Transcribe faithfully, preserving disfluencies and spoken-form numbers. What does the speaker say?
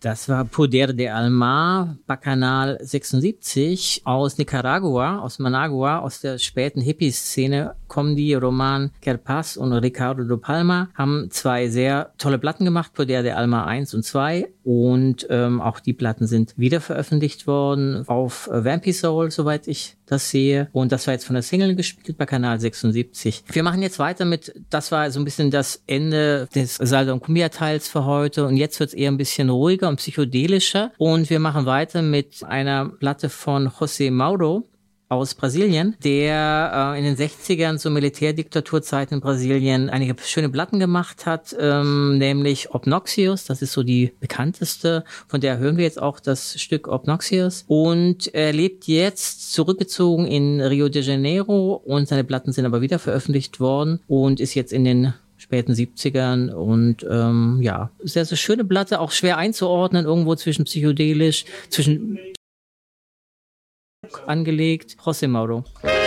Das war Poder de Alma, Bacchanal sechsundsiebzig aus Nicaragua, aus Managua, aus der späten Hippie-Szene kommen die. Roman Kerpaz und Ricardo de Palma haben zwei sehr tolle Platten gemacht, Poder de Alma eins und zwei, und ähm, auch die Platten sind wieder veröffentlicht worden auf äh, Vampy Soul, soweit ich das sehe, und das war jetzt von der Single gespielt, Bacchanal sechsundsiebzig. Wir machen jetzt weiter mit, das war so ein bisschen das Ende des Salsa und Cumbia Teils für heute, und jetzt wird es eher ein bisschen ruhiger und psychedelischer, und wir machen weiter mit einer Platte von José Mauro aus Brasilien, der äh, in den sechzigern zur Militärdiktaturzeit in Brasilien einige schöne Platten gemacht hat, ähm, nämlich Obnoxious, das ist so die bekannteste, von der hören wir jetzt auch das Stück Obnoxious, und er lebt jetzt zurückgezogen in Rio de Janeiro, und seine Platten sind aber wieder veröffentlicht worden und ist jetzt in den späten siebzigern, und ähm, ja, sehr, sehr schöne Platte, auch schwer einzuordnen, irgendwo zwischen psychedelisch, zwischen angelegt. José Mauro.